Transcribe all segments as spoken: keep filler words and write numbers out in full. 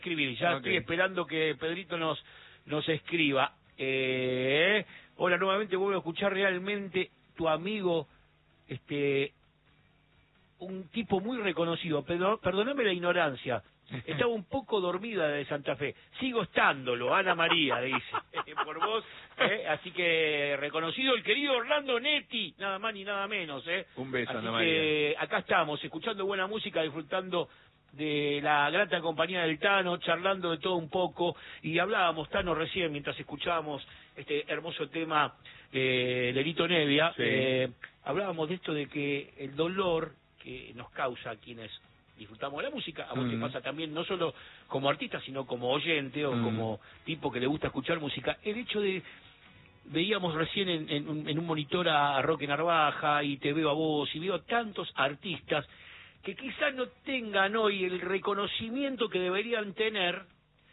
escribir, ya okay. Estoy esperando que Pedrito nos, nos escriba. Eh, hola, nuevamente vuelvo a escuchar realmente tu amigo, este, un tipo muy reconocido, pero perdóname la ignorancia, estaba un poco dormida de Santa Fe, sigo estándolo, Ana María, dice, por vos, eh, así que reconocido el querido Orlando Netti, nada más ni nada menos, eh. Un beso, así Ana que María. acá estamos, escuchando buena música, disfrutando de la grata compañía del Tano, charlando de todo un poco, y hablábamos, Tano, recién, mientras escuchábamos este hermoso tema eh, de Lito Nevia, sí. eh, hablábamos de esto de que el dolor que nos causa a quienes disfrutamos de la música, a vos mm. te pasa también, no solo como artista, sino como oyente o mm. como tipo que le gusta escuchar música, el hecho de, veíamos recién en, en, en un monitor a Roque Narvaja, y te veo a vos, y veo a tantos artistas que quizás no tengan hoy el reconocimiento que deberían tener,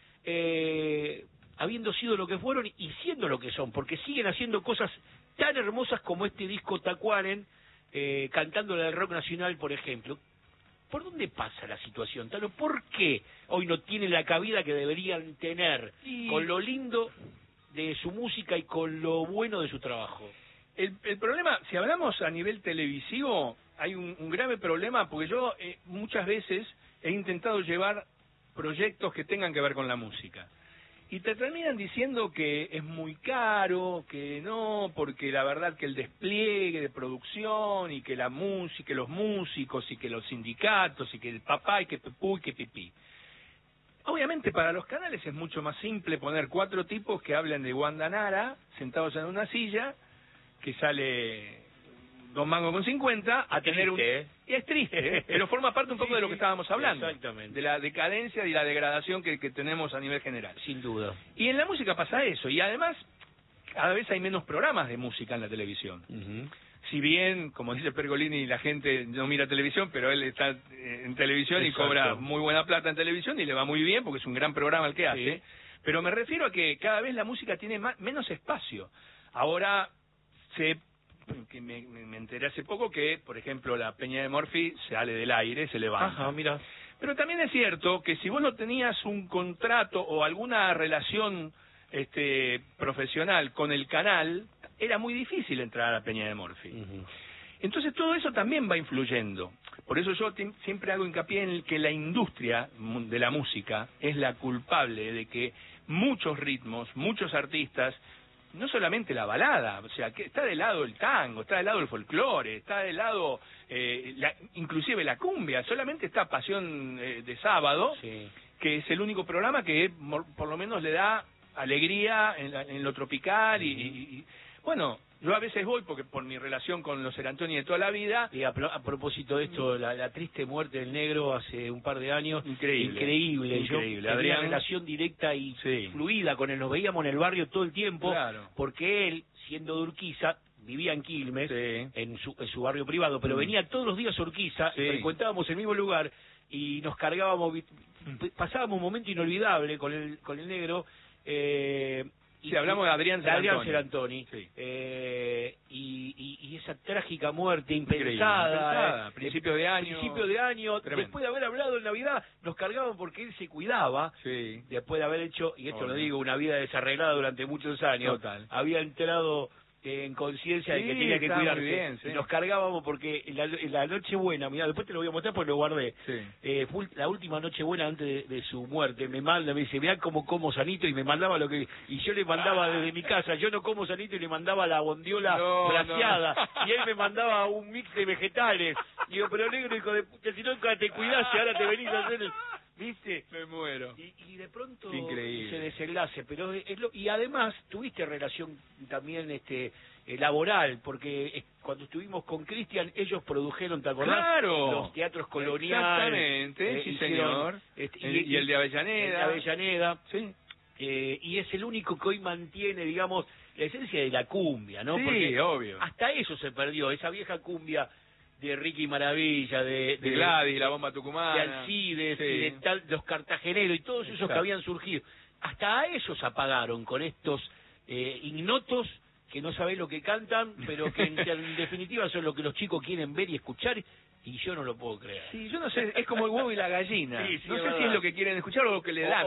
eh, habiendo sido lo que fueron y siendo lo que son, porque siguen haciendo cosas tan hermosas como este disco Tacuaren, eh, cantándole al rock nacional, por ejemplo. ¿Por dónde pasa la situación, Tano? ¿Por qué hoy no tienen la cabida que deberían tener y... con lo lindo de su música y con lo bueno de su trabajo? El, el problema, si hablamos a nivel televisivo, hay un, un grave problema, porque yo eh, muchas veces he intentado llevar proyectos que tengan que ver con la música. Y te terminan diciendo que es muy caro, que no, porque la verdad que el despliegue de producción y que la música, que los músicos y que los sindicatos y que el papá y que pepú y que pipí. Obviamente para los canales es mucho más simple poner cuatro tipos que hablan de Wanda Nara sentados en una silla, que sale dos mangos con cincuenta, a tener un... ¿eh? Y es triste, ¿eh? Pero forma parte un poco sí, de lo que estábamos hablando. Exactamente. De la decadencia y la degradación que, que tenemos a nivel general. Sin duda. Y en la música pasa eso, y además cada vez hay menos programas de música en la televisión. Uh-huh. Si bien, como dice Pergolini, la gente no mira televisión, pero él está en televisión Exacto. y cobra muy buena plata en televisión y le va muy bien porque es un gran programa el que hace. Sí. Pero me refiero a que cada vez la música tiene más, menos espacio. Ahora se... que me, me enteré hace poco que, por ejemplo, la Peña de Morphy sale del aire, se levanta. Ajá, mira. Pero también es cierto que si vos no tenías un contrato o alguna relación este, profesional con el canal, era muy difícil entrar a la Peña de Morphy. Uh-huh. Entonces todo eso también va influyendo. Por eso yo te, siempre hago hincapié en el que la industria de la música es la culpable de que muchos ritmos, muchos artistas, no solamente la balada, o sea, que está de lado el tango, está de lado el folclore, está de lado eh, la, inclusive la cumbia, solamente está Pasión eh, de Sábado, sí. que es el único programa que por lo menos le da alegría en, la, en lo tropical, uh-huh. y, y, y bueno, yo a veces voy porque por mi relación con los Serantoni de toda la vida. Y a, a propósito de esto, la, la triste muerte del negro hace un par de años. Increíble. Increíble. Increíble. Yo tenía una relación directa y sí. fluida con él. Nos veíamos en el barrio todo el tiempo. Claro. Porque él, siendo de Urquiza, vivía en Quilmes, sí. en, su, en su barrio privado, pero mm. venía todos los días a Urquiza, sí. frecuentábamos el mismo lugar y nos cargábamos, pasábamos un momento inolvidable con el, con el negro. Eh, Sí, hablamos de Adrián Serantoni. Adrián Serantoni. Sí. Eh, y, y, y esa trágica muerte impensada. impensada. Principio de año. Principio de año. Tremendo. Después de haber hablado en Navidad, nos cargaban porque él se cuidaba. Sí. Después de haber hecho, y esto oh, lo digo, una vida desarreglada durante muchos años. Total. Había entrado eh, en conciencia sí, de que tenía que cuidarse. Bien, sí. Y nos cargábamos porque en la, en la Nochebuena, mirá, después te lo voy a mostrar porque lo guardé. Sí. Eh, fue la última Nochebuena antes de, de su muerte. Me manda, me dice, mirá cómo como sanito, y me mandaba lo que... Y yo le mandaba ah. desde mi casa, yo no como sanito, y le mandaba la bondiola no, braseada. No. Y él me mandaba un mix de vegetales. Y digo, pero negro, hijo de puta, si nunca te cuidaste, ahora te venís a hacer... El... ¿Viste? Me muero. Y, y de pronto Increíble. ese desenlace, pero es lo, y además tuviste relación también este eh, laboral, porque eh, cuando estuvimos con Cristian, ellos produjeron, ¿te acordás? Claro. Los teatros coloniales. Exactamente, eh, sí hicieron, señor. Este, y, y, y el de Avellaneda. El de Avellaneda. Sí. Eh, y es el único que hoy mantiene, digamos, la esencia de la cumbia, ¿no? Sí, porque obvio. Hasta eso se perdió, esa vieja cumbia de Ricky Maravilla, de, de, de Gladys, la bomba tucumana, de Alcides, sí. y de tal, los cartageneros y todos esos Exacto. que habían surgido. Hasta a esos apagaron con estos eh, ignotos que no saben lo que cantan, pero que en, en definitiva son lo que los chicos quieren ver y escuchar, y yo no lo puedo creer. Sí, yo no sé, es como el huevo y la gallina. Sí, sí, no sé verdad. si es lo que quieren escuchar o lo que le dan.